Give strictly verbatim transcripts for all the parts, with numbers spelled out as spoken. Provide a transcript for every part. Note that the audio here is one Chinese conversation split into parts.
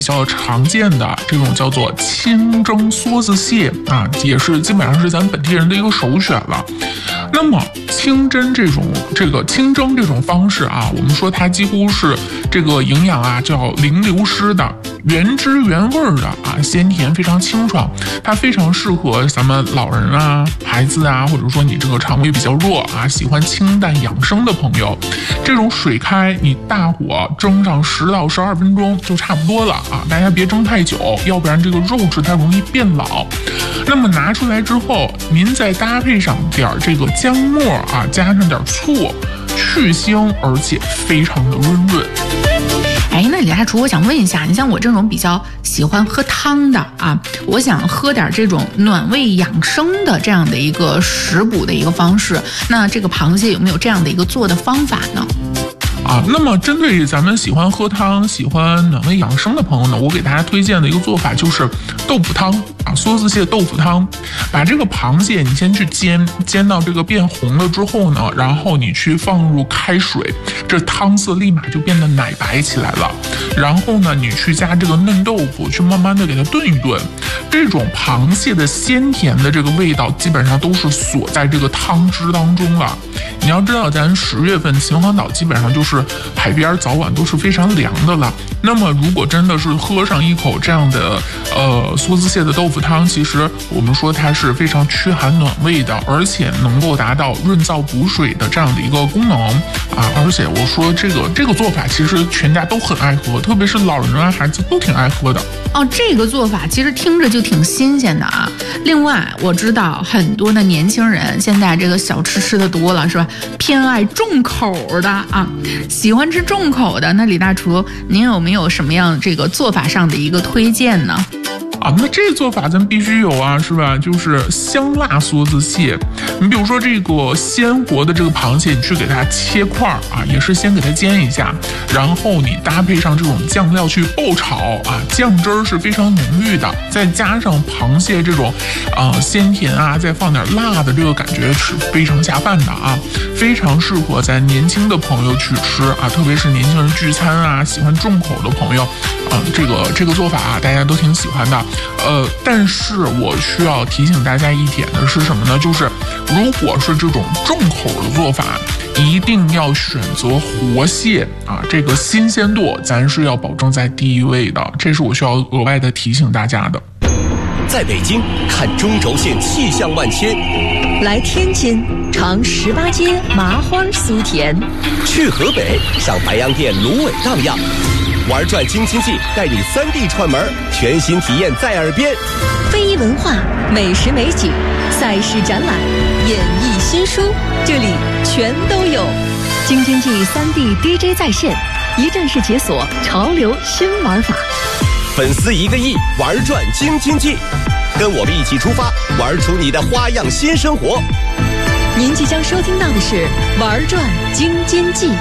比较常见的这种叫做清蒸梭子蟹啊，也是基本上是咱本地人的一个首选了。那么清蒸这种这个清蒸这种方式啊，我们说它几乎是这个营养啊叫零流失的，原汁原味的啊，鲜甜非常清爽，它非常适合咱们老人啊、孩子啊，或者说你这个肠胃比较弱啊，喜欢清淡养生的朋友，这种水开你大火蒸上十到十二分钟就差不多了啊，大家别蒸太久，要不然这个肉质它容易变老。那么拿出来之后，您再搭配上点这个姜末啊，加上点醋，去腥而且非常的润润。 哎，那李大厨，我想问一下，你像我这种比较喜欢喝汤的啊，我想喝点这种暖胃养生的这样的一个食补的一个方式，那这个螃蟹有没有这样的一个做的方法呢？ 啊，那么针对咱们喜欢喝汤、喜欢暖胃养生的朋友呢，我给大家推荐的一个做法就是豆腐汤啊，梭子蟹豆腐汤。把这个螃蟹你先去煎，煎到这个变红了之后呢，然后你去放入开水，这汤色立马就变得奶白起来了。然后呢，你去加这个嫩豆腐，去慢慢的给它炖一炖。这种螃蟹的鲜甜的这个味道，基本上都是锁在这个汤汁当中了。你要知道，咱十月份秦皇岛基本上就是海边早晚都是非常凉的了。那么如果真的是喝上一口这样的呃梭子蟹的豆腐汤，其实我们说它是非常驱寒暖胃的，而且能够达到润燥补水的这样的一个功能啊。而且我说这个这个做法其实全家都很爱喝，特别是老人啊孩子都挺爱喝的。 哦，这个做法其实听着就挺新鲜的啊。另外我知道很多的年轻人现在这个小吃吃的多了是吧，偏爱重口的啊，喜欢吃重口的，那李大厨您有没有什么样这个做法上的一个推荐呢？ 啊，那这个做法咱必须有啊，是吧？就是香辣梭子蟹。你比如说这个鲜活的这个螃蟹，你去给它切块啊，也是先给它煎一下，然后你搭配上这种酱料去爆炒啊，酱汁儿是非常浓郁的，再加上螃蟹这种啊、呃、鲜甜啊，再放点辣的这个感觉是非常下饭的啊，非常适合咱年轻的朋友去吃啊，特别是年轻人聚餐啊，喜欢重口的朋友，啊、呃，这个这个做法啊，大家都挺喜欢的。呃，但是我需要提醒大家一点的是什么呢？就是如果是这种重口的做法，一定要选择活蟹啊，这个新鲜度咱是要保证在第一位的，这是我需要额外的提醒大家的。 在北京看中轴线气象万千， 来天津尝十八街麻花酥甜， 去河北上白洋淀芦苇荡漾。玩转京津冀，带你三 D 串门，全新体验在耳边。 非遗文化、美食美景、赛事展览、演艺新书，这里全都有。京津冀三 D D J 在线，一站式解锁潮流新玩法。 粉丝一个亿，玩转京津冀，跟我们一起出发，玩出你的花样新生活。 您即将收听到的是玩转京津冀。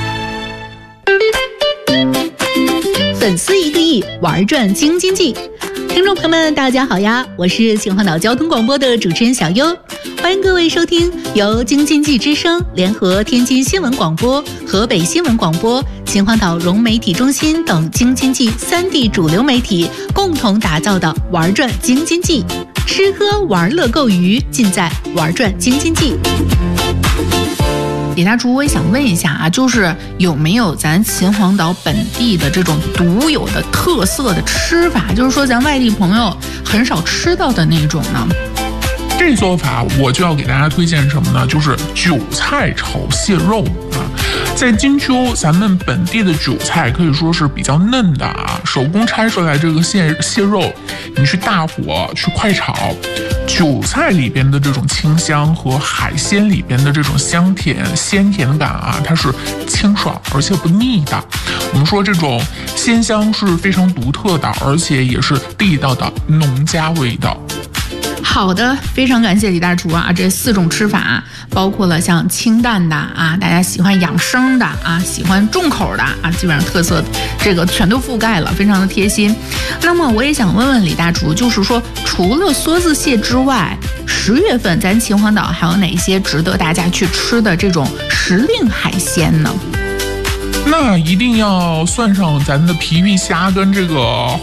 粉丝一个亿，玩转京津冀。听众朋友们大家好呀，我是秦皇岛交通广播的主持人小优，欢迎各位收听由京津冀之声联合天津新闻广播、河北新闻广播、秦皇岛融媒体中心等京津冀三地主流媒体共同打造的玩转京津冀，吃喝玩乐购娱尽在玩转京津冀。 李大厨，我也想问一下啊，就是有没有咱秦皇岛本地的这种独有的特色的吃法，就是说咱外地朋友很少吃到的那种呢？ 这做法我就要给大家推荐什么呢？就是韭菜炒蟹肉啊。在金秋，咱们本地的韭菜可以说是比较嫩的啊，手工拆出来这个蟹蟹肉，你去大火去快炒，韭菜里边的这种清香和海鲜里边的这种香甜鲜甜感啊，它是清爽而且不腻的。我们说这种鲜香是非常独特的，而且也是地道的农家味道。 好的，非常感谢李大厨啊！这四种吃法包括了像清淡的啊，大家喜欢养生的啊，喜欢重口的啊，基本上特色这个全都覆盖了，非常的贴心。那么我也想问问李大厨，就是说除了梭子蟹之外，十月份咱秦皇岛还有哪些值得大家去吃的这种时令海鲜呢？ 那那一定要算上咱的皮皮虾跟这个